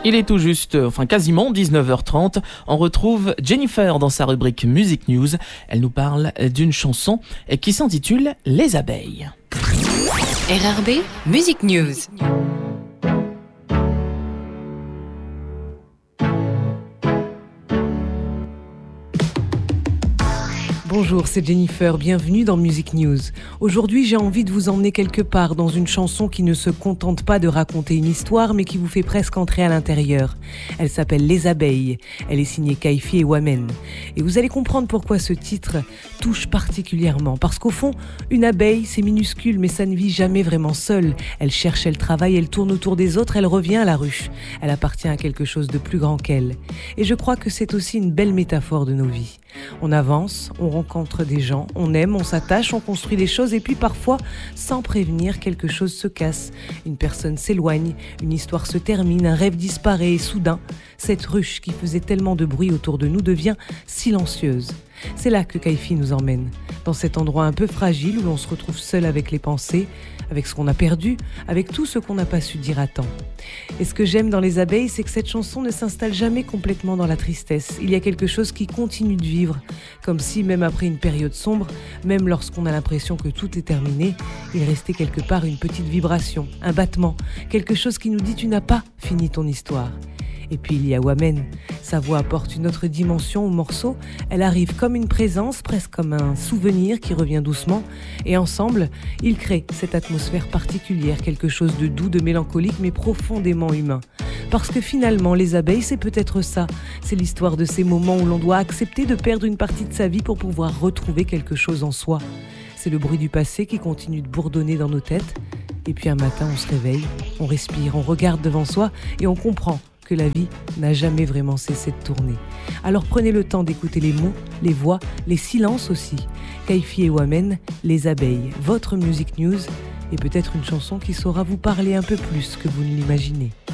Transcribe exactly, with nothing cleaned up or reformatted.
Il est tout juste, enfin quasiment dix-neuf heures trente. On retrouve Jennifer dans sa rubrique Music News. Elle nous parle d'une chanson qui s'intitule Les abeilles. R R B Music News. Bonjour, c'est Jennifer, bienvenue dans Music News. Aujourd'hui, j'ai envie de vous emmener quelque part dans une chanson qui ne se contente pas de raconter une histoire, mais qui vous fait presque entrer à l'intérieur. Elle s'appelle Les abeilles. Elle est signée Kaifi et Wamen. Et vous allez comprendre pourquoi ce titre touche particulièrement. Parce qu'au fond, une abeille, c'est minuscule, mais ça ne vit jamais vraiment seule. Elle cherche, elle travaille, elle tourne autour des autres, elle revient à la ruche. Elle appartient à quelque chose de plus grand qu'elle. Et je crois que c'est aussi une belle métaphore de nos vies. On avance, on rencontre des gens, on aime, on s'attache, on construit des choses et puis parfois, sans prévenir, quelque chose se casse. Une personne s'éloigne, une histoire se termine, un rêve disparaît et soudain, cette ruche qui faisait tellement de bruit autour de nous devient silencieuse. C'est là que Kaifi nous emmène, dans cet endroit un peu fragile où l'on se retrouve seul avec les pensées, avec ce qu'on a perdu, avec tout ce qu'on n'a pas su dire à temps. Et ce que j'aime dans Les abeilles, c'est que cette chanson ne s'installe jamais complètement dans la tristesse. Il y a quelque chose qui continue de vivre, comme si même après une période sombre, même lorsqu'on a l'impression que tout est terminé, il restait quelque part une petite vibration, un battement, quelque chose qui nous dit « tu n'as pas fini ton histoire ». Et puis il y a Wamen. Sa voix apporte une autre dimension au morceau. Elle arrive comme une présence, presque comme un souvenir qui revient doucement. Et ensemble, ils créent cette atmosphère particulière, quelque chose de doux, de mélancolique, mais profondément humain. Parce que finalement, les abeilles, c'est peut-être ça. C'est l'histoire de ces moments où l'on doit accepter de perdre une partie de sa vie pour pouvoir retrouver quelque chose en soi. C'est le bruit du passé qui continue de bourdonner dans nos têtes. Et puis un matin, on se réveille, on respire, on regarde devant soi et on comprend que la vie n'a jamais vraiment cessé de tourner. Alors prenez le temps d'écouter les mots, les voix, les silences aussi. Kaifi et Wamen, Les abeilles, votre Music News, et peut-être une chanson qui saura vous parler un peu plus que vous ne l'imaginez.